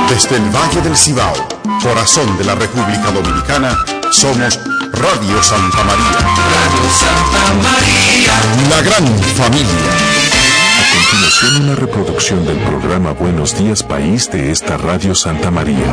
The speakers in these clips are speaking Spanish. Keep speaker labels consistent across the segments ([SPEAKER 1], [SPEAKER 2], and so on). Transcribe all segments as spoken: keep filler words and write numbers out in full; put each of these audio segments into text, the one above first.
[SPEAKER 1] Desde el Valle del Cibao, corazón de la República Dominicana, somos Radio Santa María.
[SPEAKER 2] Radio Santa María.
[SPEAKER 1] La gran familia.
[SPEAKER 3] A continuación, una reproducción del programa Buenos Días País de esta Radio Santa María.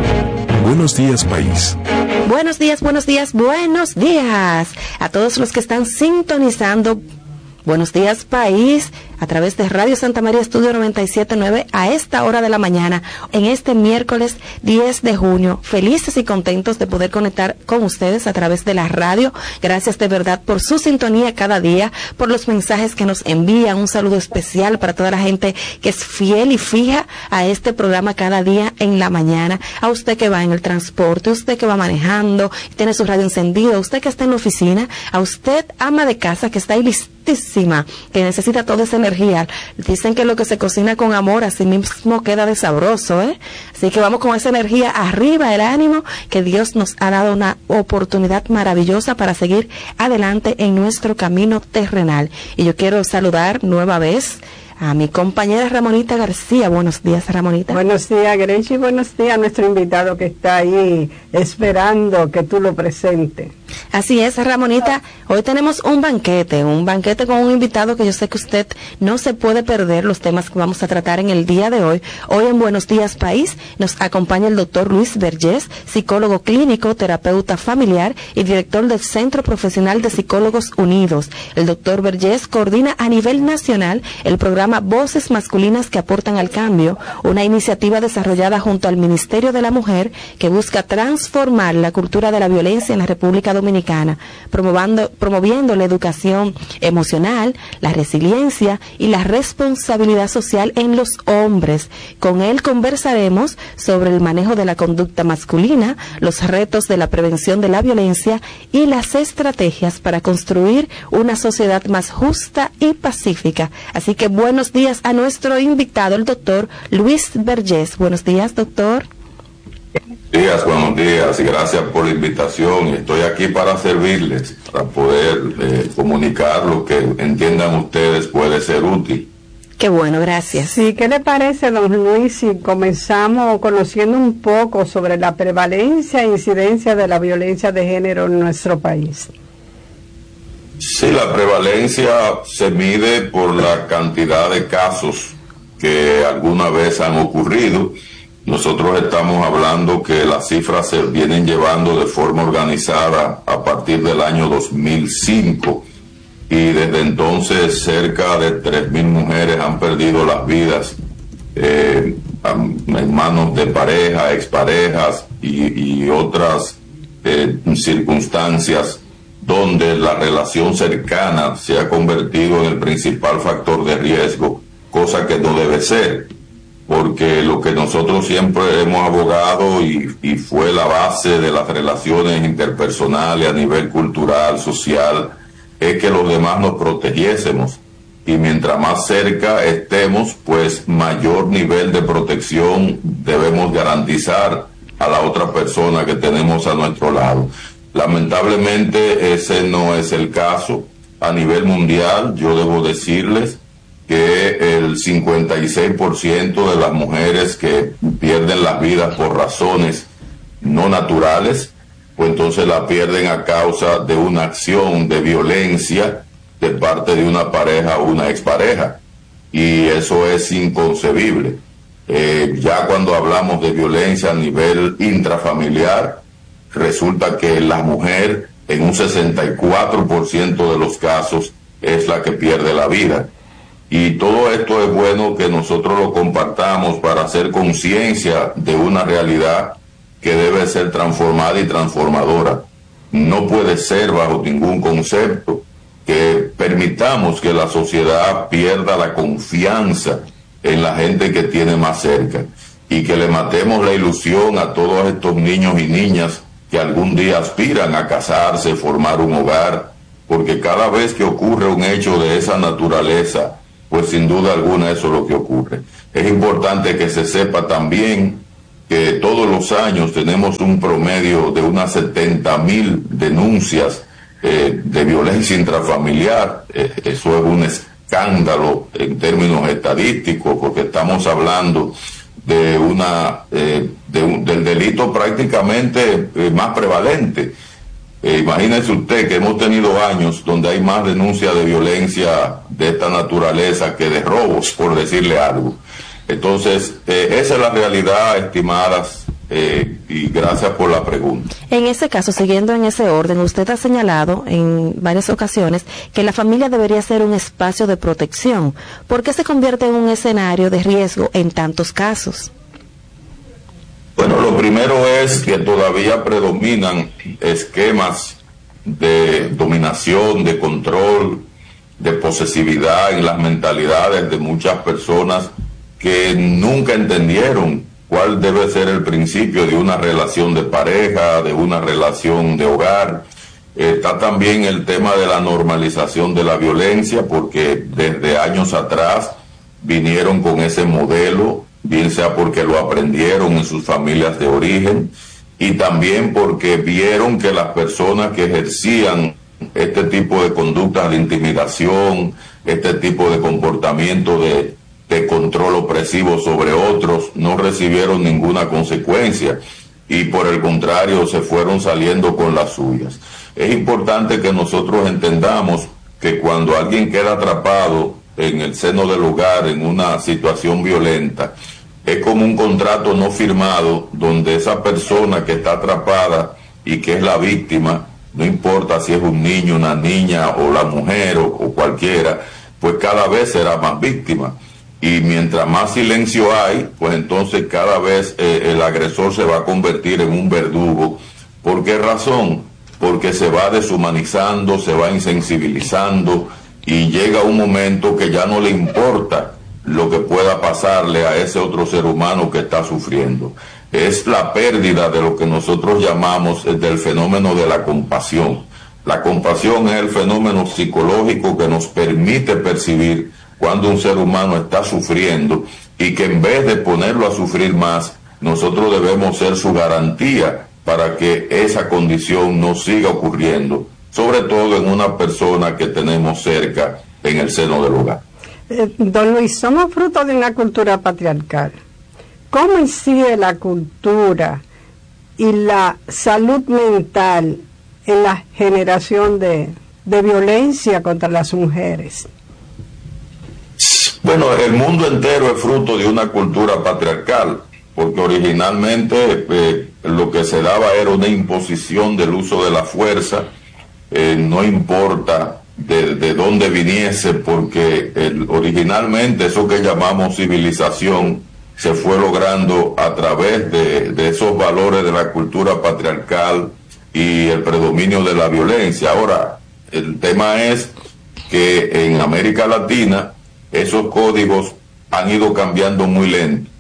[SPEAKER 3] Buenos días, País.
[SPEAKER 4] Buenos días, buenos días, buenos días a todos los que están sintonizando. Buenos días, País, a través de Radio Santa María Estudio noventa y siete punto nueve a esta hora de la mañana, en este miércoles diez de junio. Felices y contentos de poder conectar con ustedes a través de la radio. Gracias de verdad por su sintonía cada día, por los mensajes que nos envían. Un saludo especial para toda la gente que es fiel y fija a este programa cada día en la mañana. A usted que va en el transporte, usted que va manejando, tiene su radio encendida, usted que está en la oficina, a usted ama de casa que está ahí listísima, que necesita toda esa energía. Dicen que lo que se cocina con amor así mismo queda de sabroso, ¿eh? Así que vamos con esa energía arriba, el ánimo, que Dios nos ha dado una oportunidad maravillosa para seguir adelante en nuestro camino terrenal. Y yo quiero saludar nueva vez a mi compañera Ramonita García. Buenos días, Ramonita.
[SPEAKER 5] Buenos días, Grechi. Buenos días a nuestro invitado que está ahí esperando que tú lo presentes.
[SPEAKER 4] Así es, Ramonita. Hoy tenemos un banquete, un banquete con un invitado que yo sé que usted no se puede perder los temas que vamos a tratar en el día de hoy. Hoy en Buenos Días País nos acompaña el doctor Luis Vergés, psicólogo clínico, terapeuta familiar y director del Centro Profesional de Psicólogos Unidos. El doctor Vergés coordina a nivel nacional el programa Voces Masculinas que Aportan al Cambio, una iniciativa desarrollada junto al Ministerio de la Mujer que busca transformar la cultura de la violencia en la República Dominicana, promoviendo, promoviendo la educación emocional, la resiliencia y la responsabilidad social en los hombres. Con él conversaremos sobre el manejo de la conducta masculina, los retos de la prevención de la violencia y las estrategias para construir una sociedad más justa y pacífica. Así que buenos días a nuestro invitado, el doctor Luis Vergés. Buenos días, doctor.
[SPEAKER 6] Buenos días, buenos días y gracias por la invitación. Estoy aquí para servirles, para poder eh, comunicar lo que entiendan ustedes puede ser útil.
[SPEAKER 4] Qué bueno, gracias.
[SPEAKER 5] Sí, ¿qué le parece, don Luis, si comenzamos conociendo un poco sobre la prevalencia e incidencia de la violencia de género en nuestro país?
[SPEAKER 6] Sí, la prevalencia se mide por la cantidad de casos que alguna vez han ocurrido. Nosotros estamos hablando que las cifras se vienen llevando de forma organizada a partir del año dos mil cinco y desde entonces cerca de tres mil mujeres han perdido las vidas eh, en manos de pareja, exparejas y, y otras eh, circunstancias donde la relación cercana se ha convertido en el principal factor de riesgo, cosa que no debe ser, porque lo que nosotros siempre hemos abogado y, y fue la base de las relaciones interpersonales a nivel cultural, social, es que los demás nos protegiésemos, y mientras más cerca estemos, pues mayor nivel de protección debemos garantizar a la otra persona que tenemos a nuestro lado. Lamentablemente ese no es el caso. A nivel mundial, yo debo decirles que el cincuenta y seis por ciento de las mujeres que pierden las vidas por razones no naturales, pues entonces la pierden a causa de una acción de violencia de parte de una pareja o una expareja. Y eso es inconcebible. Eh, ya cuando hablamos de violencia a nivel intrafamiliar, resulta que la mujer en un sesenta y cuatro por ciento de los casos es la que pierde la vida. Y todo esto es bueno que nosotros lo compartamos para hacer conciencia de una realidad que debe ser transformada y transformadora. No puede ser bajo ningún concepto que permitamos que la sociedad pierda la confianza en la gente que tiene más cerca y que le matemos la ilusión a todos estos niños y niñas que algún día aspiran a casarse, formar un hogar, porque cada vez que ocurre un hecho de esa naturaleza, pues sin duda alguna eso es lo que ocurre. Es importante que se sepa también que todos los años tenemos un promedio de unas setenta mil denuncias eh, de violencia intrafamiliar. Eh, eso es un escándalo en términos estadísticos, porque estamos hablando de una eh, de un, del delito prácticamente eh, más prevalente. Eh, imagínese usted que hemos tenido años donde hay más denuncias de violencia de esta naturaleza que de robos, por decirle algo. Entonces, eh, esa es la realidad, estimadas, eh, y gracias por la pregunta.
[SPEAKER 4] En ese caso, siguiendo en ese orden, usted ha señalado en varias ocasiones que la familia debería ser un espacio de protección. ¿Por qué se convierte en un escenario de riesgo en tantos casos?
[SPEAKER 6] Bueno, lo primero es que todavía predominan esquemas de dominación, de control, de posesividad en las mentalidades de muchas personas que nunca entendieron cuál debe ser el principio de una relación de pareja, de una relación de hogar. Está también el tema de la normalización de la violencia, porque desde años atrás vinieron con ese modelo, bien sea porque lo aprendieron en sus familias de origen, y también porque vieron que las personas que ejercían este tipo de conductas de intimidación, este tipo de comportamiento de, de control opresivo sobre otros, no recibieron ninguna consecuencia y por el contrario se fueron saliendo con las suyas. Es importante que nosotros entendamos que cuando alguien queda atrapado en el seno del hogar en una situación violenta, es como un contrato no firmado donde esa persona que está atrapada y que es la víctima, no importa si es un niño, una niña o la mujer o, o cualquiera, pues cada vez será más víctima. Y mientras más silencio hay, pues entonces cada vez eh, el agresor se va a convertir en un verdugo. ¿Por qué razón? Porque se va deshumanizando, se va insensibilizando y llega un momento que ya no le importa lo que pueda pasarle a ese otro ser humano que está sufriendo. Es la pérdida de lo que nosotros llamamos del fenómeno de la compasión. La compasión es el fenómeno psicológico que nos permite percibir cuando un ser humano está sufriendo y que en vez de ponerlo a sufrir más, nosotros debemos ser su garantía para que esa condición no siga ocurriendo, sobre todo en una persona que tenemos cerca en el seno del hogar.
[SPEAKER 5] Eh, don Luis, somos fruto de una cultura patriarcal. ¿Cómo incide la cultura y la salud mental en la generación de, de violencia contra las mujeres?
[SPEAKER 6] Bueno, el mundo entero es fruto de una cultura patriarcal, porque originalmente eh, lo que se daba era una imposición del uso de la fuerza, eh, no importa de, de dónde viniese, porque el, originalmente eso que llamamos civilización se fue logrando a través de, de esos valores de la cultura patriarcal y el predominio de la violencia. Ahora, el tema es que en América Latina esos códigos han ido cambiando muy lento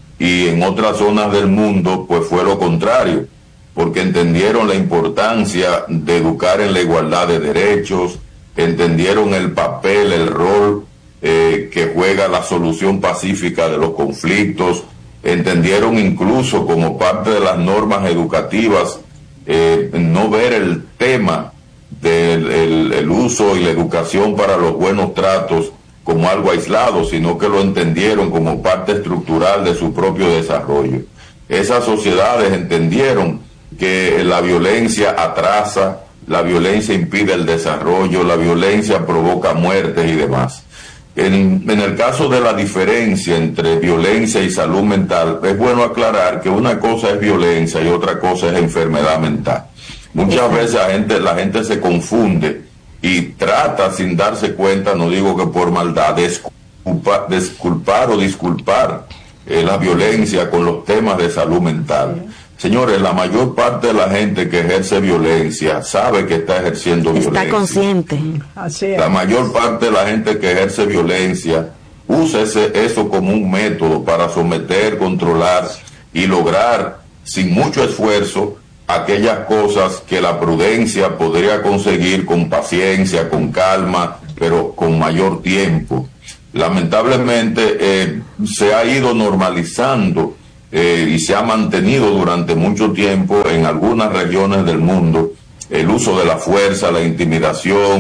[SPEAKER 6] y en otras zonas del mundo pues fue lo contrario, porque entendieron la importancia de educar en la igualdad de derechos, entendieron el papel, el rol eh, que juega la solución pacífica de los conflictos, entendieron incluso como parte de las normas educativas eh, no ver el tema del el, el uso y la educación para los buenos tratos como algo aislado, sino que lo entendieron como parte estructural de su propio desarrollo. Esas sociedades entendieron que la violencia atrasa, la violencia impide el desarrollo, la violencia provoca muertes y demás. En, en el caso de la diferencia entre violencia y salud mental, es bueno aclarar que una cosa es violencia y otra cosa es enfermedad mental. Muchas veces la gente, la gente se confunde y trata sin darse cuenta, no digo que por maldad, de disculpa, disculpar o disculpar eh, la violencia con los temas de salud mental. Señores, la mayor parte de la gente que ejerce violencia sabe que está ejerciendo
[SPEAKER 4] está
[SPEAKER 6] violencia.
[SPEAKER 4] Está consciente.
[SPEAKER 5] Así es.
[SPEAKER 6] La mayor parte de la gente que ejerce violencia usa ese, eso como un método para someter, controlar y lograr sin mucho esfuerzo aquellas cosas que la prudencia podría conseguir con paciencia, con calma, pero con mayor tiempo. Lamentablemente eh, se ha ido normalizando eh, y se ha mantenido durante mucho tiempo en algunas regiones del mundo el uso de la fuerza, la intimidación,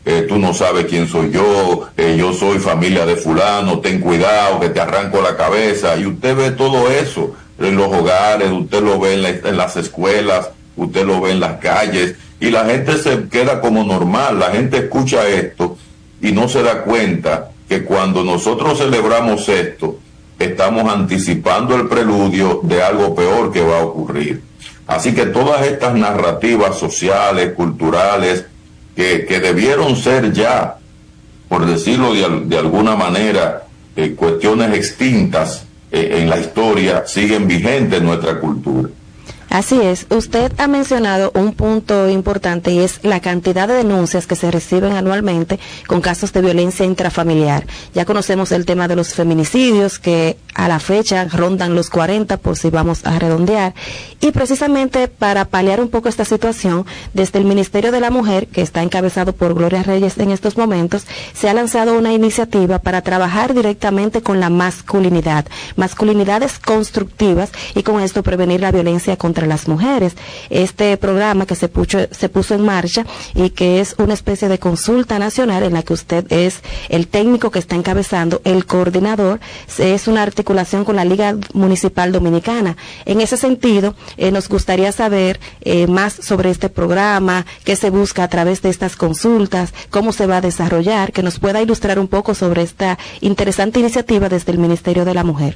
[SPEAKER 6] eh, tú no sabes quién soy yo, eh, yo soy familia de fulano, ten cuidado que te arranco la cabeza, y usted ve todo eso en los hogares, usted lo ve en, la, en las escuelas, usted lo ve en las calles, y la gente se queda como normal, la gente escucha esto y no se da cuenta que cuando nosotros celebramos esto, estamos anticipando el preludio de algo peor que va a ocurrir. Así que todas estas narrativas sociales, culturales, que, que debieron ser ya, por decirlo de, de alguna manera, eh, cuestiones extintas eh, en la historia, siguen vigentes en nuestra cultura.
[SPEAKER 4] Así es, usted ha mencionado un punto importante y es la cantidad de denuncias que se reciben anualmente con casos de violencia intrafamiliar. Ya conocemos el tema de los feminicidios que a la fecha rondan los cuarenta, por si vamos a redondear, y precisamente para paliar un poco esta situación, desde el Ministerio de la Mujer, que está encabezado por Gloria Reyes en estos momentos, se ha lanzado una iniciativa para trabajar directamente con la masculinidad, masculinidades constructivas, y con esto prevenir la violencia contra las mujeres. Este programa que se puso, se puso en marcha y que es una especie de consulta nacional en la que usted es el técnico que está encabezando, el coordinador, es una articulación con la Liga Municipal Dominicana. En ese sentido, eh, nos gustaría saber eh, más sobre este programa, qué se busca a través de estas consultas, cómo se va a desarrollar, que nos pueda ilustrar un poco sobre esta interesante iniciativa desde el Ministerio de la Mujer.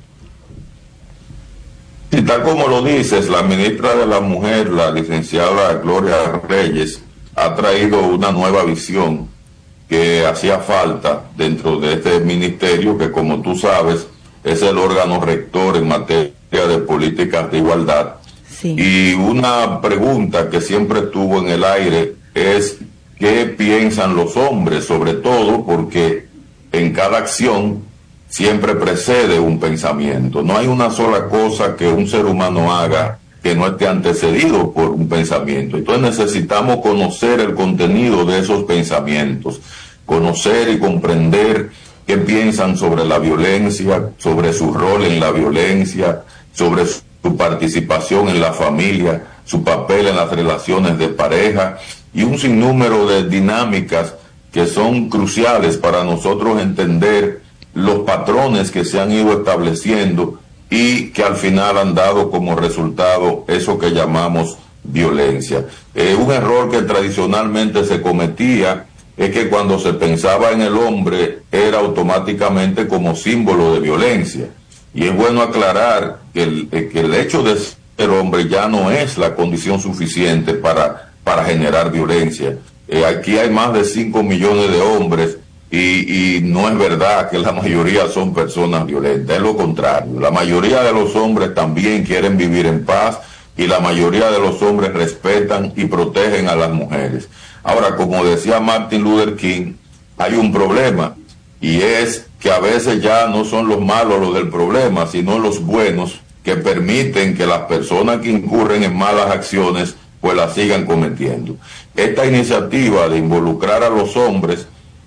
[SPEAKER 6] Y tal como lo dices, la ministra de la Mujer, la licenciada Gloria Reyes, ha traído una nueva visión que hacía falta dentro de este ministerio, que como tú sabes, es el órgano rector en materia de políticas de igualdad.
[SPEAKER 4] Sí.
[SPEAKER 6] Y una pregunta que siempre estuvo en el aire es qué piensan los hombres, sobre todo porque en cada acción siempre precede un pensamiento. No hay una sola cosa que un ser humano haga que no esté antecedido por un pensamiento. Entonces necesitamos conocer el contenido de esos pensamientos, conocer y comprender qué piensan sobre la violencia, sobre su rol en la violencia, sobre su participación en la familia, su papel en las relaciones de pareja y un sinnúmero de dinámicas que son cruciales para nosotros entender los patrones que se han ido estableciendo y que al final han dado como resultado eso que llamamos violencia. Eh, un error que tradicionalmente se cometía es que cuando se pensaba en el hombre era automáticamente como símbolo de violencia. Y es bueno aclarar que el, que el hecho de ser hombre ya no es la condición suficiente para, para generar violencia. Eh, aquí hay más de cinco millones de hombres y, y no es verdad que la mayoría son personas violentas, es lo contrario. La mayoría de los hombres también quieren vivir en paz y la mayoría de los hombres respetan y protegen a las mujeres. Ahora, como decía Martin Luther King, hay un problema y es que a veces ya no son los malos los del problema, sino los buenos que permiten que las personas que incurren en malas acciones pues las sigan cometiendo. Esta iniciativa de involucrar a los hombres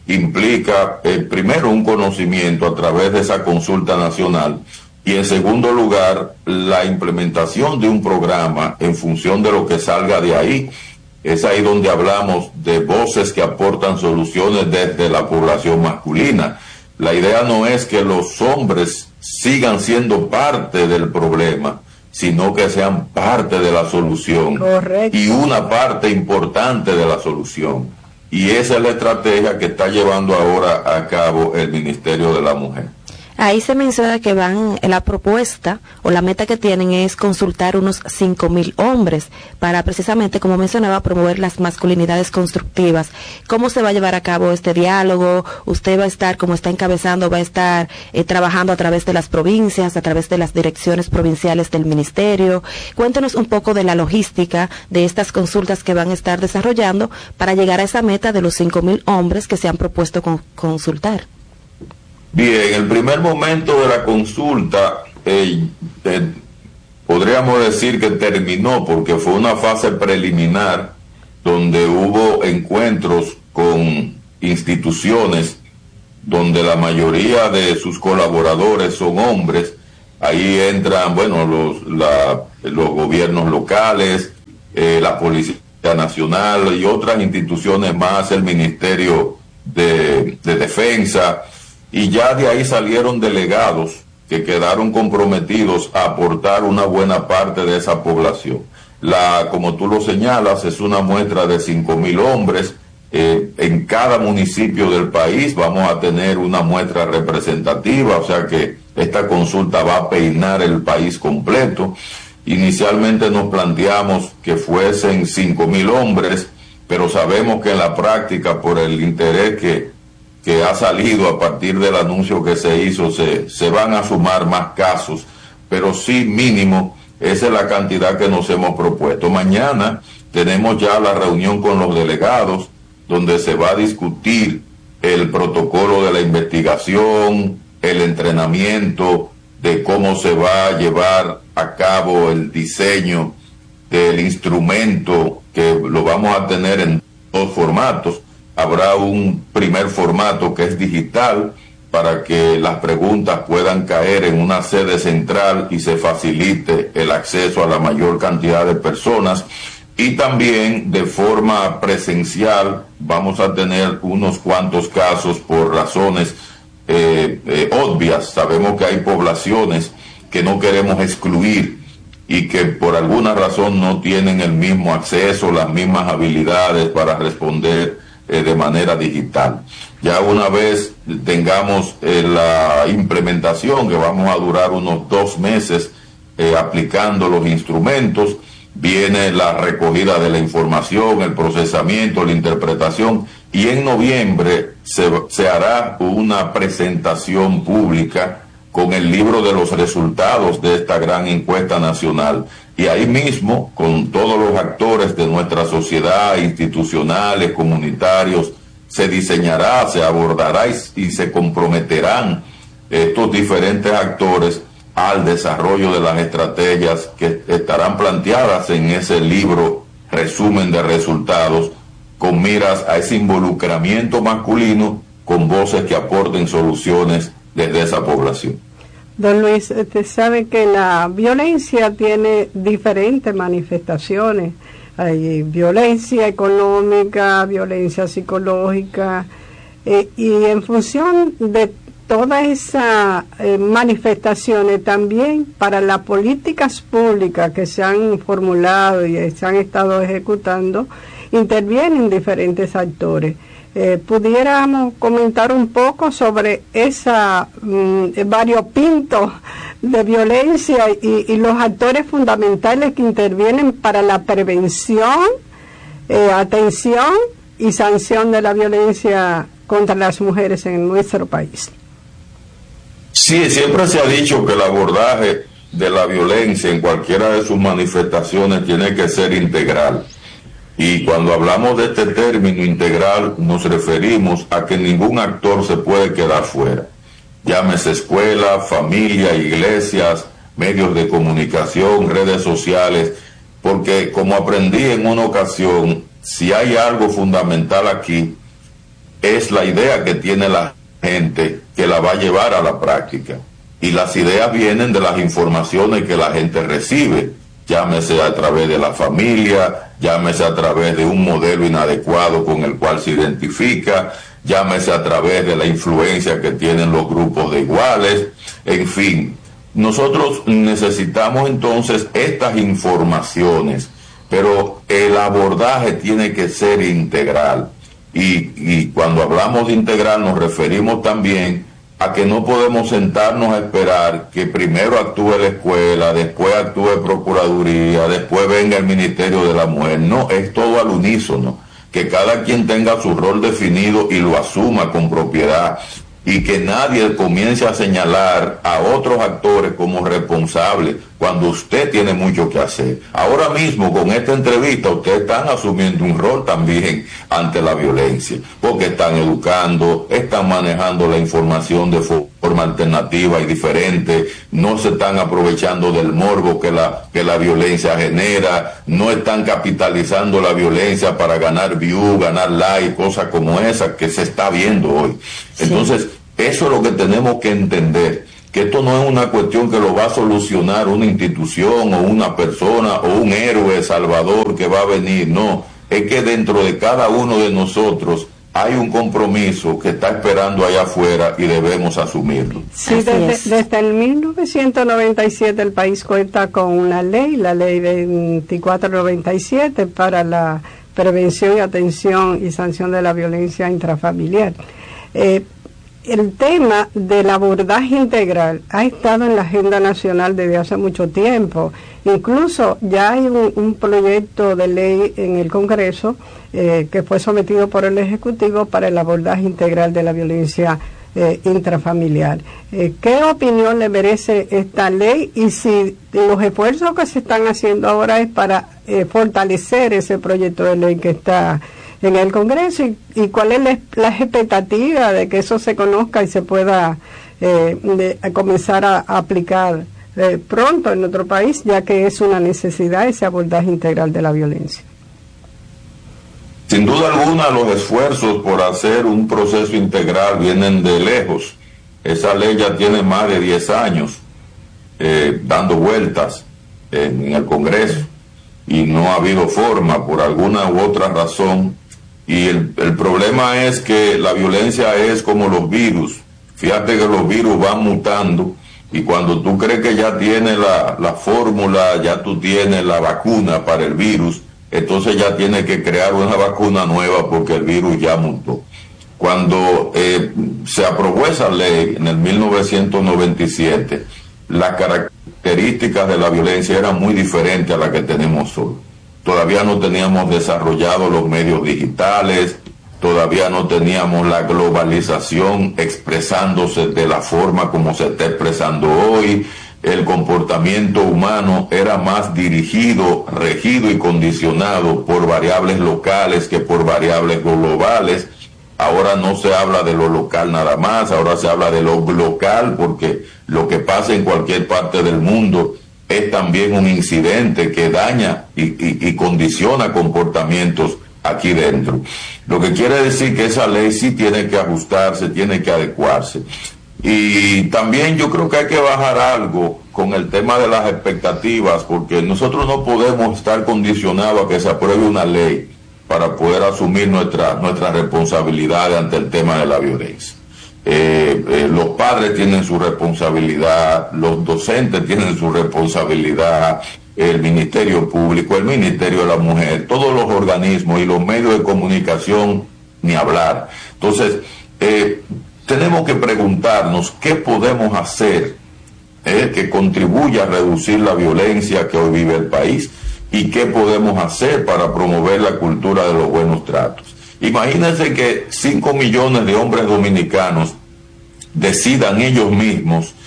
[SPEAKER 6] implica eh, primero un conocimiento a través de esa consulta nacional y en segundo lugar la implementación de un programa en función de lo que salga de ahí. Es ahí donde hablamos de voces que aportan soluciones desde la población masculina. La idea no es que los hombres sigan siendo parte del problema, sino que sean parte de la solución.
[SPEAKER 5] Correcto.
[SPEAKER 6] Y una parte importante de la solución. Y esa es la estrategia que está llevando ahora a cabo el Ministerio de la Mujer.
[SPEAKER 4] Ahí se menciona que van, la propuesta o la meta que tienen es consultar unos cinco mil hombres para precisamente, como mencionaba, promover las masculinidades constructivas. ¿Cómo se va a llevar a cabo este diálogo? Usted va a estar, como está encabezando, va a estar eh, trabajando a través de las provincias, a través de las direcciones provinciales del ministerio. Cuéntenos un poco de la logística de estas consultas que van a estar desarrollando para llegar a esa meta de los cinco mil hombres que se han propuesto con, consultar.
[SPEAKER 6] Bien, el primer momento de la consulta, eh, eh, podríamos decir que terminó porque fue una fase preliminar donde hubo encuentros con instituciones donde la mayoría de sus colaboradores son hombres. Ahí entran, bueno, los, la, los gobiernos locales, eh, la Policía Nacional y otras instituciones más, el Ministerio de, de Defensa, y ya de ahí salieron delegados que quedaron comprometidos a aportar una buena parte de esa población. La, como tú lo señalas, es una muestra de cinco mil hombres. Eh, en cada municipio del país vamos a tener una muestra representativa, o sea que esta consulta va a peinar el país completo. Inicialmente nos planteamos que fuesen cinco mil hombres, pero sabemos que en la práctica, por el interés que, que ha salido a partir del anuncio que se hizo, se, se van a sumar más casos, pero sí mínimo, esa es la cantidad que nos hemos propuesto. Mañana tenemos ya la reunión con los delegados, donde se va a discutir el protocolo de la investigación, el entrenamiento de cómo se va a llevar a cabo el diseño del instrumento, que lo vamos a tener en dos formatos. Habrá un primer formato que es digital, para que las preguntas puedan caer en una sede central y se facilite el acceso a la mayor cantidad de personas. Y también de forma presencial vamos a tener unos cuantos casos por razones eh, eh, obvias. Sabemos que hay poblaciones que no queremos excluir y que por alguna razón no tienen el mismo acceso, las mismas habilidades para responder eh, de manera digital. Ya una vez tengamos eh, la implementación, que vamos a durar unos dos meses eh, aplicando los instrumentos, viene la recogida de la información, el procesamiento, la interpretación, y en noviembre se, se hará una presentación pública con el libro de los resultados de esta gran encuesta nacional. Y ahí mismo, con todos los actores de nuestra sociedad, institucionales, comunitarios, se diseñará, se abordará y, y se comprometerán estos diferentes actores al desarrollo de las estrategias que estarán planteadas en ese libro resumen de resultados, con miras a ese involucramiento masculino con voces que aporten soluciones desde esa población.
[SPEAKER 5] Don Luis, usted sabe que la violencia tiene diferentes manifestaciones. Hay violencia económica, violencia psicológica, eh, y en función de todas esas eh, manifestaciones también para las políticas públicas que se han formulado y se han estado ejecutando, intervienen diferentes actores. Eh, ¿Pudiéramos comentar un poco sobre esa mm, variopinto de violencia y, y los actores fundamentales que intervienen para la prevención, eh, atención y sanción de la violencia contra las mujeres en nuestro país?
[SPEAKER 6] Sí, siempre se ha dicho que el abordaje de la violencia en cualquiera de sus manifestaciones tiene que ser integral. Y cuando hablamos de este término integral, nos referimos a que ningún actor se puede quedar fuera. Llámese escuela, familia, iglesias, medios de comunicación, redes sociales, porque como aprendí en una ocasión, si hay algo fundamental aquí, es la idea que tiene la gente que la va a llevar a la práctica. Y las ideas vienen de las informaciones que la gente recibe, llámese a través de la familia, llámese a través de un modelo inadecuado con el cual se identifica, llámese a través de la influencia que tienen los grupos de iguales, en fin. Nosotros necesitamos entonces estas informaciones, pero el abordaje tiene que ser integral. Y, y cuando hablamos de integral nos referimos también a que no podemos sentarnos a esperar que primero actúe la escuela, después actúe Procuraduría, después venga el Ministerio de la Mujer. No, es todo al unísono, que cada quien tenga su rol definido y lo asuma con propiedad, y que nadie comience a señalar a otros actores como responsables cuando usted tiene mucho que hacer. Ahora mismo, con esta entrevista, ustedes están asumiendo un rol también ante la violencia, porque están educando, están manejando la información de forma alternativa y diferente, no se están aprovechando del morbo que la, que la violencia genera, no están capitalizando la violencia para ganar view, ganar like, cosas como esas que se está viendo hoy. Entonces, sí. Eso es lo que tenemos que entender, que esto no es una cuestión que lo va a solucionar una institución o una persona o un héroe salvador que va a venir, no. es que dentro de cada uno de nosotros hay un compromiso que está esperando allá afuera y debemos asumirlo.
[SPEAKER 5] Sí, desde, desde el mil novecientos noventa y siete el país cuenta con una ley, la ley veinticuatro noventa y siete, para la prevención y atención y sanción de la violencia intrafamiliar. Eh, el tema del abordaje integral ha estado en la agenda nacional desde hace mucho tiempo. Incluso ya hay un, un proyecto de ley en el Congreso eh, que fue sometido por el Ejecutivo para el abordaje integral de la violencia eh, intrafamiliar. Eh, ¿Qué opinión le merece esta ley y si los esfuerzos que se están haciendo ahora es para eh, fortalecer ese proyecto de ley que está en el Congreso y, y cuál es la, la expectativa de que eso se conozca y se pueda eh, de, a comenzar a, a aplicar eh, pronto en nuestro país, ya que es una necesidad ese abordaje integral de la violencia?
[SPEAKER 6] Sin duda alguna, los esfuerzos por hacer un proceso integral vienen de lejos. Esa ley ya tiene más de diez años eh, dando vueltas en, en el Congreso y no ha habido forma por alguna u otra razón. Y el, el problema es que la violencia es como los virus. Fíjate que los virus van mutando y cuando tú crees que ya tienes la, la fórmula, ya tú tienes la vacuna para el virus, entonces ya tienes que crear una vacuna nueva porque el virus ya mutó. Cuando eh, se aprobó esa ley en el mil novecientos noventa y siete, las características de la violencia eran muy diferentes a las que tenemos hoy. Todavía no teníamos desarrollados los medios digitales, todavía no teníamos la globalización expresándose de la forma como se está expresando hoy. El comportamiento humano era más dirigido, regido y condicionado por variables locales que por variables globales. Ahora no se habla de lo local nada más, ahora se habla de lo local porque lo que pasa en cualquier parte del mundo es también un incidente que daña y, y, y condiciona comportamientos aquí dentro. Lo que quiere decir que esa ley sí tiene que ajustarse, tiene que adecuarse. Y también yo creo que hay que bajar algo con el tema de las expectativas, porque nosotros no podemos estar condicionados a que se apruebe una ley para poder asumir nuestra, nuestra responsabilidad ante el tema de la violencia. Eh, eh, los padres tienen su responsabilidad, los docentes tienen su responsabilidad, el Ministerio Público, el Ministerio de la Mujer, todos los organismos y los medios de comunicación, ni hablar. Entonces, eh, tenemos que preguntarnos qué podemos hacer eh, que contribuya a reducir la violencia que hoy vive el país y qué podemos hacer para promover la cultura de los buenos tratos. Imagínense que cinco millones de hombres dominicanos decidan ellos mismos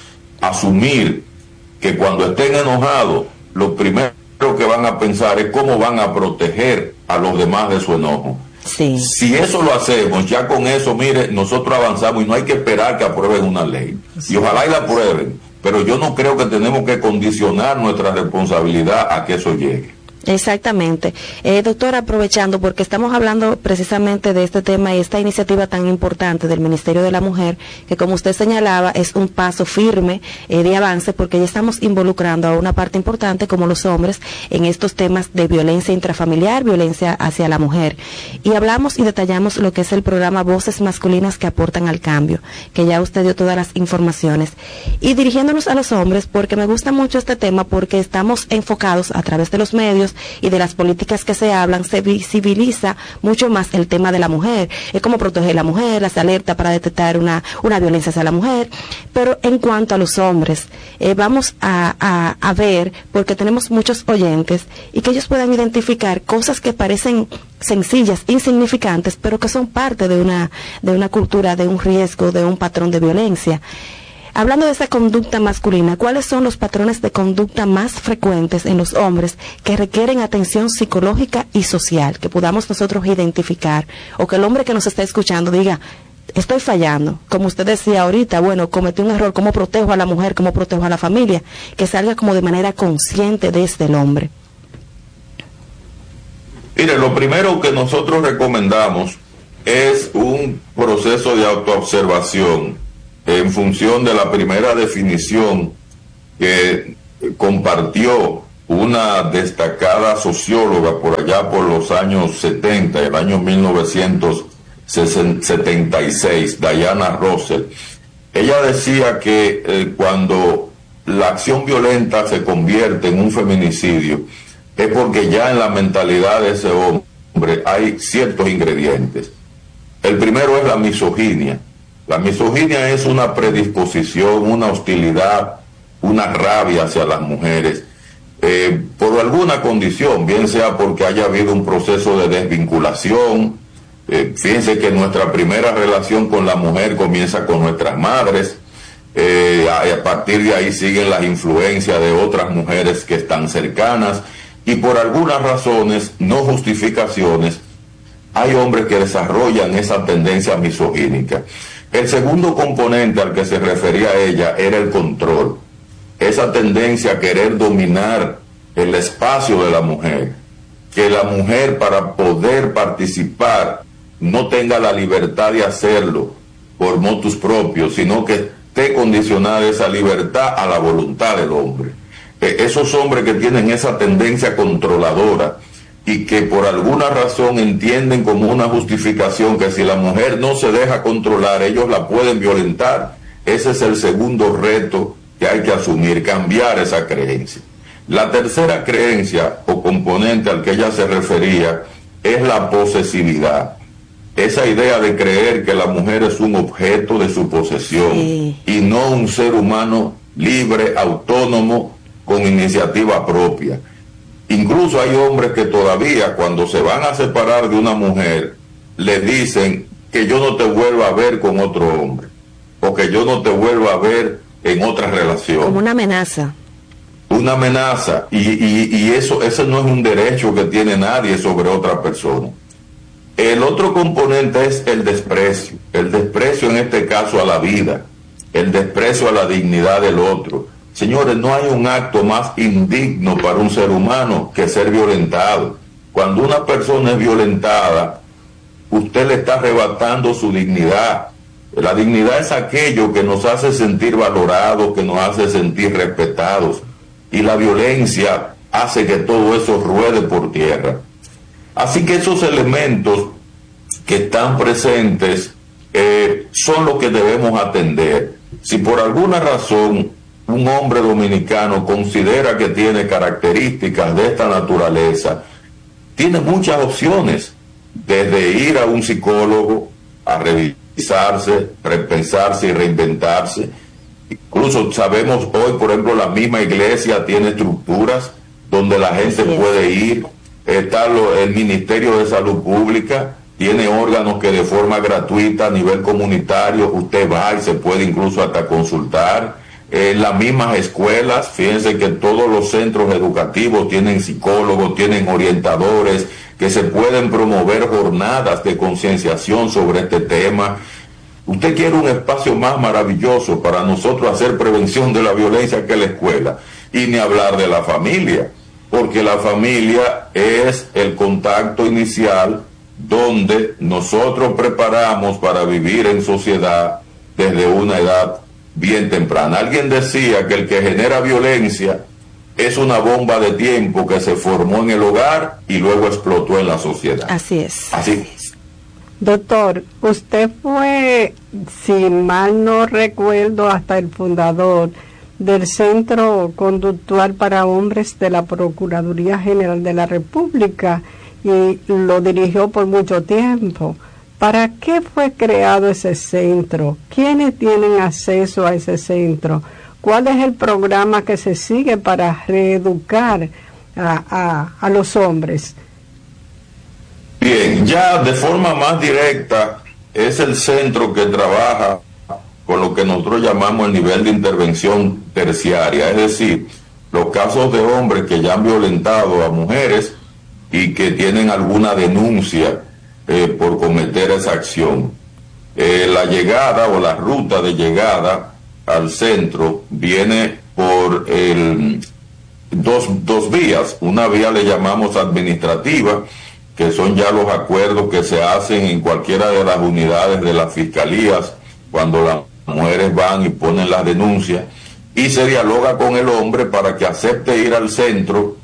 [SPEAKER 6] asumir que cuando estén enojados, lo primero que van a pensar es cómo van a proteger a los demás de su enojo.
[SPEAKER 4] Sí. Si
[SPEAKER 6] eso lo hacemos, ya con eso, mire, nosotros avanzamos y no hay que esperar que aprueben una ley. Sí. Y ojalá y la aprueben, pero yo no creo que tenemos que condicionar nuestra responsabilidad a que eso llegue.
[SPEAKER 4] Exactamente. Eh, doctora, aprovechando, porque estamos hablando precisamente de este tema y esta iniciativa tan importante del Ministerio de la Mujer, que como usted señalaba, es un paso firme eh, de avance, porque ya estamos involucrando a una parte importante, como los hombres, en estos temas de violencia intrafamiliar, violencia hacia la mujer. Y hablamos y detallamos lo que es el programa Voces Masculinas que Aportan al Cambio, que ya usted dio todas las informaciones. Y dirigiéndonos a los hombres, porque me gusta mucho este tema, porque estamos enfocados a través de los medios y de las políticas que se hablan, se visibiliza mucho más el tema de la mujer, es cómo proteger a la mujer, las alertas para detectar una, una violencia hacia la mujer. Pero en cuanto a los hombres, eh, vamos a, a, a ver, porque tenemos muchos oyentes, y que ellos puedan identificar cosas que parecen sencillas, insignificantes, pero que son parte de una, de una cultura, de un riesgo, de un patrón de violencia. Hablando de esa conducta masculina, ¿cuáles son los patrones de conducta más frecuentes en los hombres que requieren atención psicológica y social, que podamos nosotros identificar, o que el hombre que nos está escuchando diga, estoy fallando? Como usted decía ahorita, bueno, cometí un error, ¿cómo protejo a la mujer, cómo protejo a la familia? Que salga como de manera consciente desde el hombre.
[SPEAKER 6] Mire, lo primero que nosotros recomendamos es un proceso de autoobservación en función de la primera definición que compartió una destacada socióloga por allá por los años setenta, el año mil novecientos setenta y seis, Diana Russell. Ella decía que eh, cuando la acción violenta se convierte en un feminicidio, es porque ya en la mentalidad de ese hombre hay ciertos ingredientes. El primero es la misoginia. La misoginia es una predisposición, una hostilidad, una rabia hacia las mujeres, eh, por alguna condición, bien sea porque haya habido un proceso de desvinculación. Eh, fíjense que nuestra primera relación con la mujer comienza con nuestras madres, eh, a, a partir de ahí siguen las influencias de otras mujeres que están cercanas, y por algunas razones, no justificaciones, hay hombres que desarrollan esa tendencia misogínica. El segundo componente al que se refería ella era el control, esa tendencia a querer dominar el espacio de la mujer, que la mujer, para poder participar, no tenga la libertad de hacerlo por motus propios, sino que esté condicionada esa libertad a la voluntad del hombre. Eh, esos hombres que tienen esa tendencia controladora y que por alguna razón entienden como una justificación que si la mujer no se deja controlar, ellos la pueden violentar, ese es el segundo reto que hay que asumir, cambiar esa creencia. La tercera creencia o componente al que ella se refería es la posesividad. Esa idea de creer que la mujer es un objeto de su posesión, sí, y no un ser humano libre, autónomo, con iniciativa propia. Incluso hay hombres que todavía, cuando se van a separar de una mujer, le dicen que yo no te vuelva a ver con otro hombre, o que yo no te vuelva a ver en otra relación.
[SPEAKER 4] Como una amenaza.
[SPEAKER 6] Una amenaza, y, y, y eso, ese no es un derecho que tiene nadie sobre otra persona. El otro componente es el desprecio, el desprecio en este caso a la vida, el desprecio a la dignidad del otro. Señores, no hay un acto más indigno para un ser humano que ser violentado. Cuando una persona es violentada, usted le está arrebatando su dignidad. La dignidad es aquello que nos hace sentir valorados, que nos hace sentir respetados. Y la violencia hace que todo eso ruede por tierra. Así que esos elementos que están presentes eh, son los que debemos atender. Si por alguna razón un hombre dominicano considera que tiene características de esta naturaleza, tiene muchas opciones, desde ir a un psicólogo a revisarse, repensarse y reinventarse. Incluso sabemos hoy, por ejemplo, la misma iglesia tiene estructuras donde la gente puede ir. Está lo, el Ministerio de Salud Pública tiene órganos que de forma gratuita a nivel comunitario usted va y se puede incluso hasta consultar. En las mismas escuelas, fíjense que todos los centros educativos tienen psicólogos, tienen orientadores, que se pueden promover jornadas de concienciación sobre este tema. Usted quiere un espacio más maravilloso para nosotros hacer prevención de la violencia que la escuela, y ni hablar de la familia, porque la familia es el contacto inicial donde nosotros preparamos para vivir en sociedad desde una edad bien temprana. Alguien decía que el que genera violencia es una bomba de tiempo que se formó en el hogar y luego explotó en la sociedad.
[SPEAKER 4] Así es.
[SPEAKER 6] Así es.
[SPEAKER 5] Doctor, usted fue, si mal no recuerdo, hasta el fundador del Centro Conductual para Hombres de la Procuraduría General de la República y lo dirigió por mucho tiempo. ¿Para qué fue creado ese centro? ¿Quiénes tienen acceso a ese centro? ¿Cuál es el programa que se sigue para reeducar a, a, a los hombres?
[SPEAKER 6] Bien, ya de forma más directa es el centro que trabaja con lo que nosotros llamamos el nivel de intervención terciaria, es decir, los casos de hombres que ya han violentado a mujeres y que tienen alguna denuncia eh, por cometer esa acción. Eh, la llegada o la ruta de llegada al centro viene por el, dos, dos vías. Una vía le llamamos administrativa, que son ya los acuerdos que se hacen en cualquiera de las unidades de las fiscalías cuando las mujeres van y ponen las denuncias, y se dialoga con el hombre para que acepte ir al centro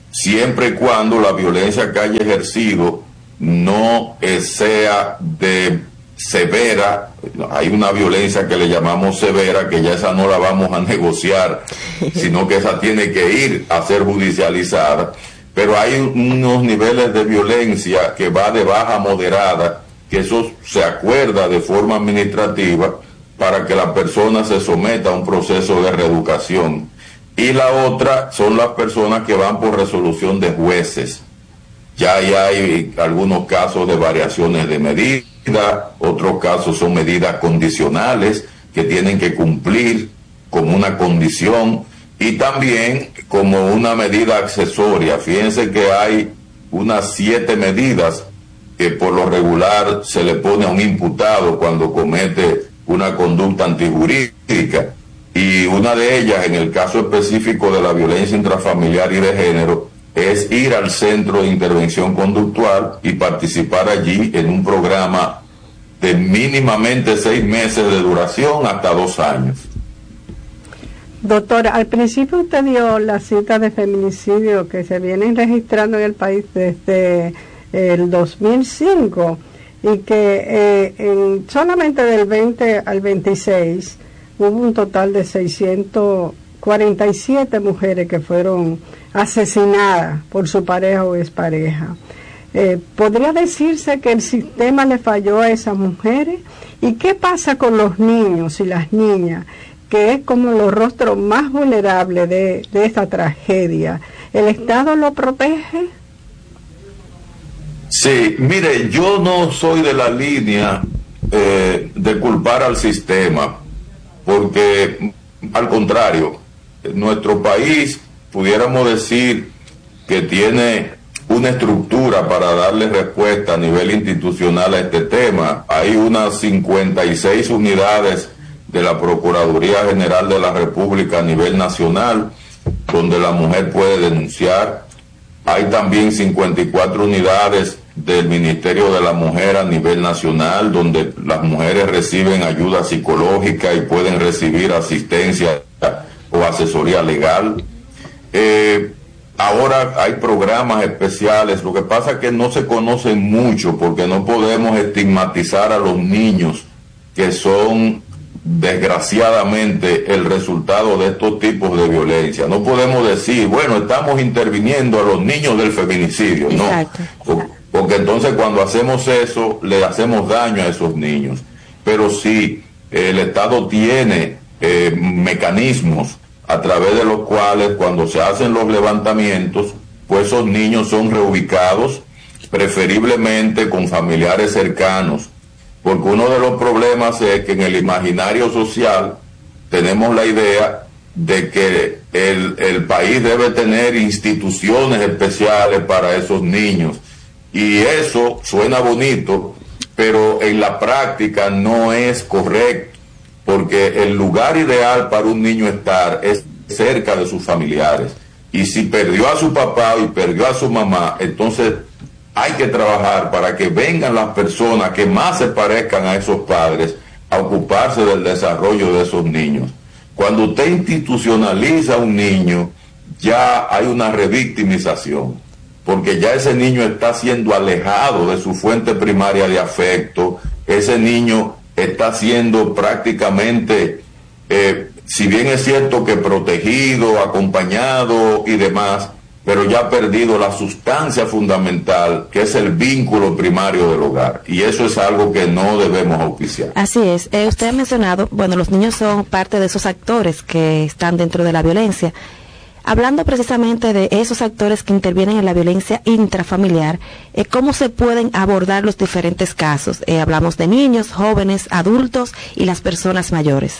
[SPEAKER 6] siempre y cuando la violencia que haya ejercido no eh, sea de severa. Hay una violencia que le llamamos severa, que ya esa no la vamos a negociar, sino que esa tiene que ir a ser judicializada. Pero hay unos niveles de violencia que va de baja a moderada, que eso se acuerda de forma administrativa para que la persona se someta a un proceso de reeducación. Y la otra son las personas que van por resolución de jueces. Ya hay, hay algunos casos de variaciones de medida, otros casos son medidas condicionales que tienen que cumplir como una condición y también como una medida accesoria. Fíjense que hay unas siete medidas que por lo regular se le pone a un imputado cuando comete una conducta antijurídica, y una de ellas, en el caso específico de la violencia intrafamiliar y de género, es ir al centro de intervención conductual y participar allí en un programa de mínimamente seis meses de duración hasta dos años.
[SPEAKER 5] Doctora, al principio usted dio la cita de feminicidio que se vienen registrando en el país desde el dos mil cinco y que eh, en, solamente del veinte al veintiséis hubo un total de seiscientas cuarenta y siete mujeres que fueron asesinadas por su pareja o expareja. Eh, ¿Podría decirse que el sistema le falló a esas mujeres? ¿Y qué pasa con los niños y las niñas, que es como los rostros más vulnerables de, de esta tragedia? ¿El Estado lo protege?
[SPEAKER 6] Sí, mire, yo no soy de la línea eh, de culpar al sistema, porque al contrario, nuestro país pudiéramos decir que tiene una estructura para darle respuesta a nivel institucional a este tema. Hay unas cincuenta y seis unidades de la Procuraduría General de la República a nivel nacional, donde la mujer puede denunciar. Hay también cincuenta y cuatro unidades del Ministerio de la Mujer a nivel nacional, donde las mujeres reciben ayuda psicológica y pueden recibir asistencia o asesoría legal. Eh, ahora hay programas especiales. Lo que pasa es que no se conocen mucho, porque no podemos estigmatizar a los niños que son desgraciadamente el resultado de estos tipos de violencia. No podemos decir, bueno, estamos interviniendo a los niños del feminicidio. Exacto. No, porque entonces cuando hacemos eso le hacemos daño a esos niños. Pero sí, el Estado tiene eh, mecanismos a través de los cuales cuando se hacen los levantamientos, pues esos niños son reubicados, preferiblemente con familiares cercanos, porque uno de los problemas es que en el imaginario social tenemos la idea de que el, el país debe tener instituciones especiales para esos niños, y eso suena bonito, pero en la práctica no es correcto, porque el lugar ideal para un niño estar es cerca de sus familiares, y si perdió a su papá y perdió a su mamá, entonces hay que trabajar para que vengan las personas que más se parezcan a esos padres a ocuparse del desarrollo de esos niños. Cuando usted institucionaliza a un niño, ya hay una revictimización, porque ya ese niño está siendo alejado de su fuente primaria de afecto. Ese niño está siendo prácticamente, eh, si bien es cierto que protegido, acompañado y demás, pero ya ha perdido la sustancia fundamental, que es el vínculo primario del hogar, y eso es algo que no debemos auspiciar.
[SPEAKER 4] Así es. Eh, usted ha mencionado, bueno, los niños son parte de esos actores que están dentro de la violencia. Hablando precisamente de esos actores que intervienen en la violencia intrafamiliar, eh, ¿cómo se pueden abordar los diferentes casos? Eh, hablamos de niños, jóvenes, adultos y las personas mayores.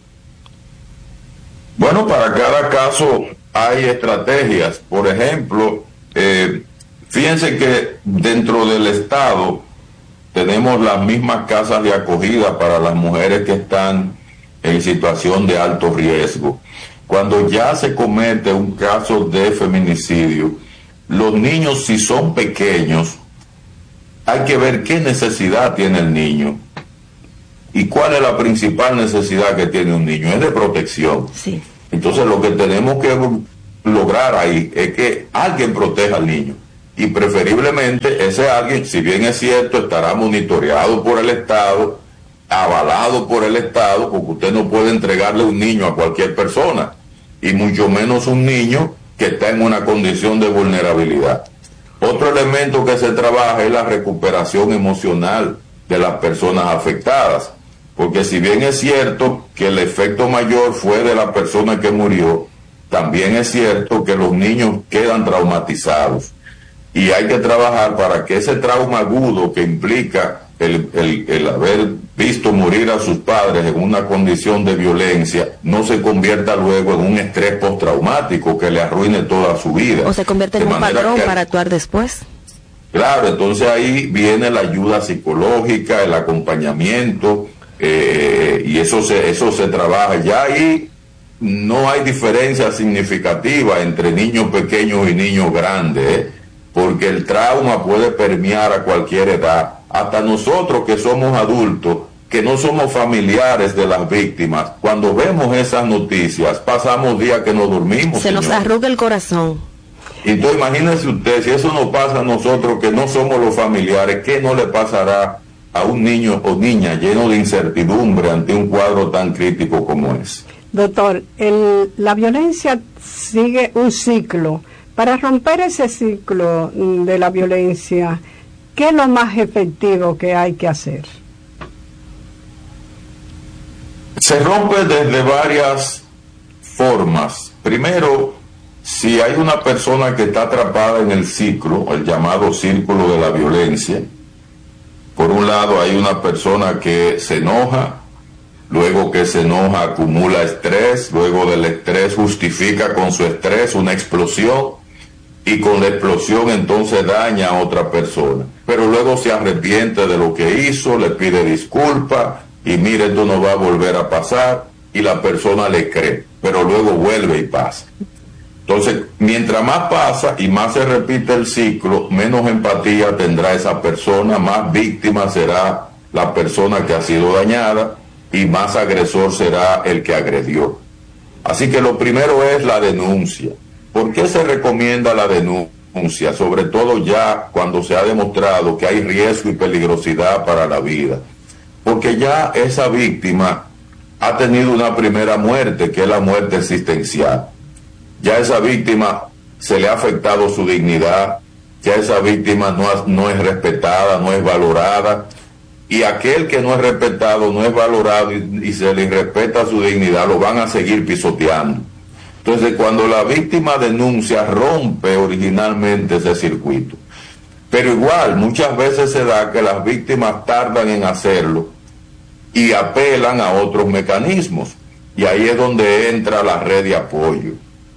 [SPEAKER 6] Bueno, para cada caso hay estrategias. Por ejemplo, eh, fíjense que dentro del Estado tenemos las mismas casas de acogida para las mujeres que están en situación de alto riesgo. Cuando ya se comete un caso de feminicidio, los niños, si son pequeños, hay que ver qué necesidad tiene el niño. ¿Y cuál es la principal necesidad que tiene un niño? Es de protección.
[SPEAKER 4] Sí.
[SPEAKER 6] Entonces lo que tenemos que lograr ahí es que alguien proteja al niño. Y preferiblemente ese alguien, si bien es cierto, estará monitoreado por el Estado, avalado por el Estado, porque usted no puede entregarle un niño a cualquier persona, y mucho menos un niño que está en una condición de vulnerabilidad. Otro elemento que se trabaja es la recuperación emocional de las personas afectadas, porque si bien es cierto que el efecto mayor fue de la persona que murió, también es cierto que los niños quedan traumatizados, y hay que trabajar para que ese trauma agudo que implica el, el, el haber visto morir a sus padres en una condición de violencia no se convierta luego en un estrés postraumático que le arruine toda su vida.
[SPEAKER 4] O se convierte en un patrón que, para actuar después.
[SPEAKER 6] Claro, entonces ahí viene la ayuda psicológica, el acompañamiento, eh, y eso se, eso se trabaja. Ya ahí no hay diferencia significativa entre niños pequeños y niños grandes, ¿eh? Porque el trauma puede permear a cualquier edad. Hasta nosotros que somos adultos, que no somos familiares de las víctimas, cuando vemos esas noticias, pasamos días que no dormimos.
[SPEAKER 4] Se
[SPEAKER 6] señor.
[SPEAKER 4] Nos arruga el corazón.
[SPEAKER 6] Entonces imagínense usted, si eso nos pasa a nosotros que no somos los familiares, ¿qué no le pasará a un niño o niña lleno de incertidumbre ante un cuadro tan crítico como es?
[SPEAKER 5] Doctor, el, la violencia sigue un ciclo. Para romper ese ciclo de la violencia, ¿qué es lo más efectivo que hay que hacer?
[SPEAKER 6] Se rompe desde varias formas. Primero, si hay una persona que está atrapada en el ciclo, el llamado círculo de la violencia, por un lado hay una persona que se enoja, luego que se enoja acumula estrés, luego del estrés justifica con su estrés una explosión, y con la explosión entonces daña a otra persona, pero luego se arrepiente de lo que hizo, le pide disculpas, y mire, esto no va a volver a pasar, y la persona le cree, pero luego vuelve y pasa. Entonces, mientras más pasa y más se repite el ciclo, menos empatía tendrá esa persona, más víctima será la persona que ha sido dañada, y más agresor será el que agredió. Así que lo primero es la denuncia. ¿Por qué se recomienda la denuncia? Sobre todo ya cuando se ha demostrado que hay riesgo y peligrosidad para la vida. Porque ya esa víctima ha tenido una primera muerte, que es la muerte existencial. Ya esa víctima se le ha afectado su dignidad, ya esa víctima no, ha, no es respetada, no es valorada, y aquel que no es respetado, no es valorado y, y se le irrespeta su dignidad, lo van a seguir pisoteando. Entonces, cuando la víctima denuncia, rompe originalmente ese circuito. Pero igual, muchas veces se da que las víctimas tardan en hacerlo y apelan a otros mecanismos. Y ahí es donde entra la red de apoyo.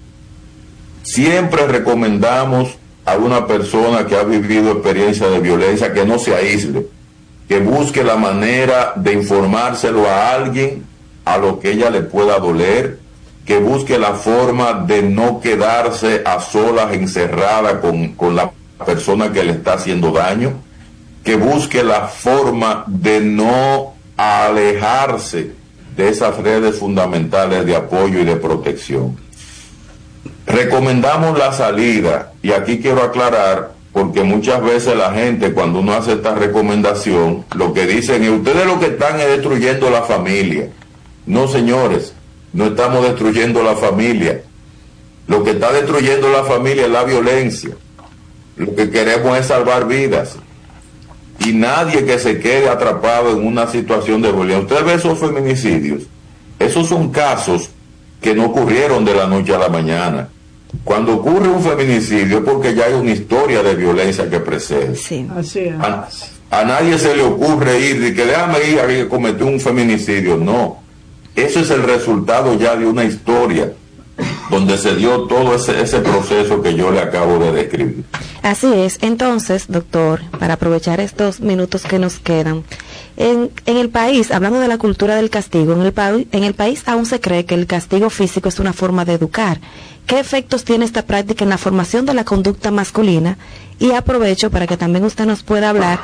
[SPEAKER 6] Siempre recomendamos a una persona que ha vivido experiencia de violencia que no se aísle, que busque la manera de informárselo a alguien a lo que ella le pueda doler, que busque la forma de no quedarse a solas, encerrada con, con la persona que le está haciendo daño, que busque la forma de no alejarse de esas redes fundamentales de apoyo y de protección. Recomendamos la salida, y aquí quiero aclarar, porque muchas veces la gente, cuando uno hace esta recomendación, lo que dicen es, ustedes lo que están es destruyendo la familia. No, señores, no estamos destruyendo la familia. Lo que está destruyendo la familia es la violencia. Lo que queremos es salvar vidas. Y nadie que se quede atrapado en una situación de violencia. Usted ve esos feminicidios. Esos son casos que no ocurrieron de la noche a la mañana. Cuando ocurre un feminicidio es porque ya hay una historia de violencia que precede.
[SPEAKER 4] Sí.
[SPEAKER 5] Así es.
[SPEAKER 6] A, a nadie se le ocurre ir y que déjame ir a que cometió un feminicidio. No. Eso es el resultado ya de una historia donde se dio todo ese, ese proceso que yo le acabo de describir.
[SPEAKER 4] Así es. Entonces, doctor, para aprovechar estos minutos que nos quedan, en, en el país, hablando de la cultura del castigo, en el, pa en el país aún se cree que el castigo físico es una forma de educar. ¿Qué efectos tiene esta práctica en la formación de la conducta masculina? Y aprovecho para que también usted nos pueda hablar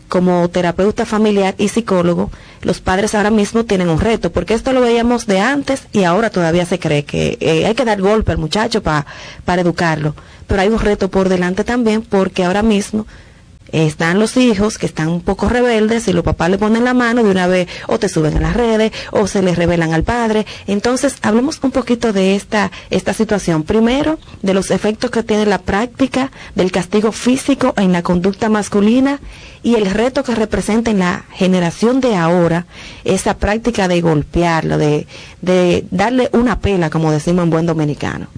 [SPEAKER 4] como terapeuta familiar y psicólogo, los padres ahora mismo tienen un reto, porque esto lo veíamos de antes y ahora todavía se cree que eh, hay que dar golpe al muchacho pa, para educarlo, pero hay un reto por delante también, porque ahora mismo están los hijos que están un poco rebeldes y los papás le ponen la mano de una vez, o te suben a las redes, o se les revelan al padre. Entonces, hablemos un poquito de esta, esta situación. Primero, de los efectos que tiene la práctica del castigo físico en la conducta masculina y el reto que representa en la generación de ahora esa práctica de golpearlo, de, de darle una pela, como decimos en buen dominicano.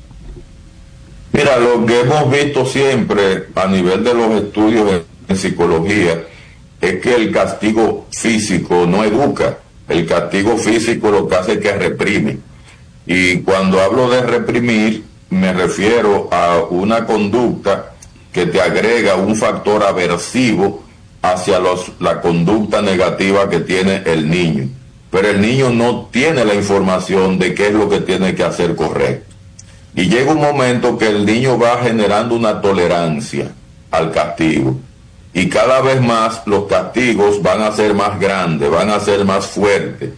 [SPEAKER 6] Mira, lo que hemos visto siempre a nivel de los estudios en psicología es que el castigo físico no educa. El castigo físico lo que hace es que reprime. Y cuando hablo de reprimir, me refiero a una conducta que te agrega un factor aversivo hacia los, la conducta negativa que tiene el niño. Pero el niño no tiene la información de qué es lo que tiene que hacer correcto. Y llega un momento que el niño va generando una tolerancia al castigo. Y cada vez más los castigos van a ser más grandes, van a ser más fuertes.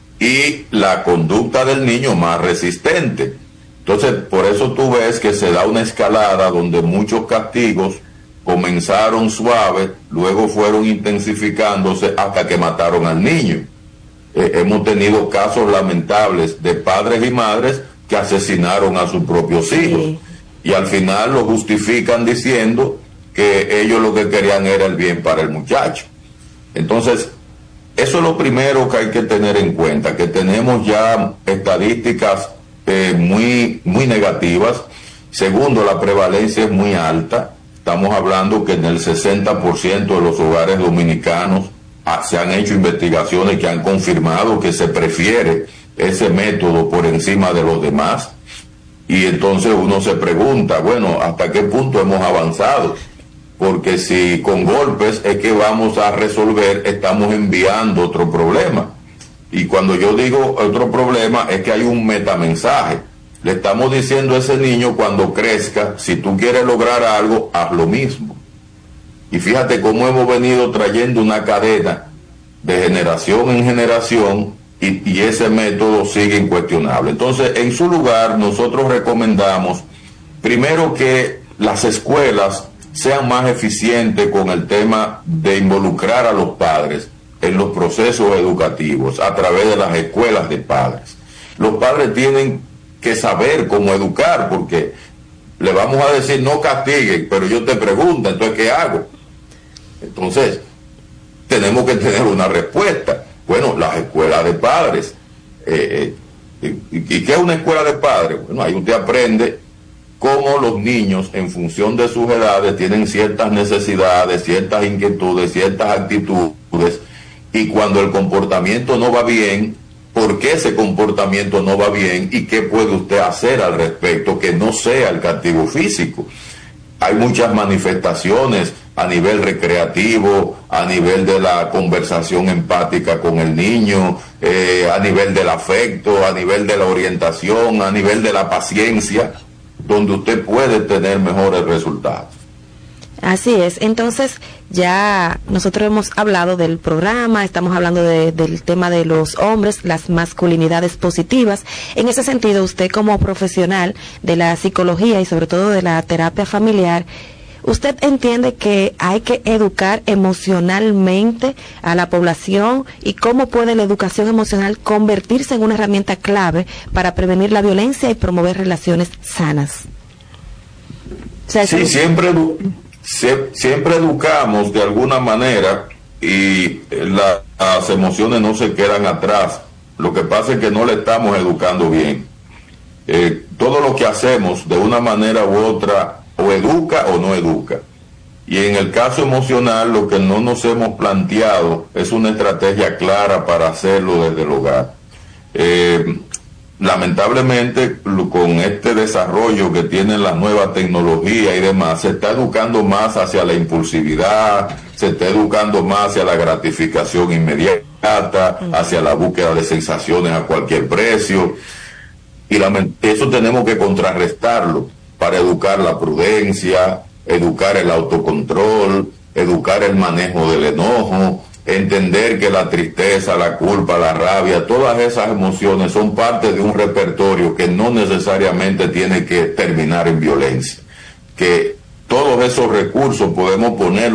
[SPEAKER 6] Y la conducta del niño más resistente. Entonces, por eso tú ves que se da una escalada donde muchos castigos comenzaron suaves, luego fueron intensificándose hasta que mataron al niño. Eh, hemos tenido casos lamentables de padres y madres que asesinaron a sus propios hijos, sí. Y al final lo justifican diciendo que ellos lo que querían era el bien para el muchacho. Entonces, eso es lo primero que hay que tener en cuenta, que tenemos ya estadísticas eh, muy, muy negativas. Segundo, la prevalencia es muy alta. Estamos hablando que en el sesenta por ciento de los hogares dominicanos ah, se han hecho investigaciones que han confirmado que se prefiere ese método por encima de los demás. Y entonces uno se pregunta, bueno, ¿hasta qué punto hemos avanzado? Porque si con golpes es que vamos a resolver, estamos enviando otro problema. Y cuando yo digo otro problema es que hay un metamensaje. Le estamos diciendo a ese niño, cuando crezca, si tú quieres lograr algo, haz lo mismo. Y fíjate cómo hemos venido trayendo una cadena de generación en generación. Y, y ese método sigue incuestionable. Entonces, en su lugar, nosotros recomendamos, primero, que las escuelas sean más eficientes con el tema de involucrar a los padres en los procesos educativos a través de las escuelas de padres. Los padres tienen que saber cómo educar, porque le vamos a decir no castiguen, pero yo te pregunto, entonces, ¿qué hago? Entonces, tenemos que tener una respuesta. Bueno, las escuelas de padres. Eh, eh, ¿Y qué es una escuela de padres? Bueno, ahí usted aprende cómo los niños, en función de sus edades, tienen ciertas necesidades, ciertas inquietudes, ciertas actitudes, y cuando el comportamiento no va bien, ¿por qué ese comportamiento no va bien? ¿Y qué puede usted hacer al respecto que no sea el castigo físico? Hay muchas manifestaciones a nivel recreativo, a nivel de la conversación empática con el niño, eh, a nivel del afecto, a nivel de la orientación, a nivel de la paciencia, donde usted puede tener mejores resultados.
[SPEAKER 4] Así es. Entonces, ya nosotros hemos hablado del programa, estamos hablando de, del tema de los hombres, las masculinidades positivas. En ese sentido, usted como profesional de la psicología y sobre todo de la terapia familiar, ¿usted entiende que hay que educar emocionalmente a la población y cómo puede la educación emocional convertirse en una herramienta clave para prevenir la violencia y promover relaciones sanas? O sea,
[SPEAKER 6] sí, siempre, se, siempre educamos de alguna manera y la, las emociones no se quedan atrás. Lo que pasa es que no le estamos educando bien. Eh, todo lo que hacemos de una manera u otra o educa o no educa. Y en el caso emocional, lo que no nos hemos planteado es una estrategia clara para hacerlo desde el hogar. Eh, lamentablemente, con este desarrollo que tienen las nuevas tecnologías y demás, se está educando más hacia la impulsividad, se está educando más hacia la gratificación inmediata, hacia la búsqueda de sensaciones a cualquier precio. Y eso tenemos que contrarrestarlo para educar la prudencia, educar el autocontrol, educar el manejo del enojo, entender que la tristeza, la culpa, la rabia, todas esas emociones son parte de un repertorio que no necesariamente tiene que terminar en violencia, que todos esos recursos podemos ponerlos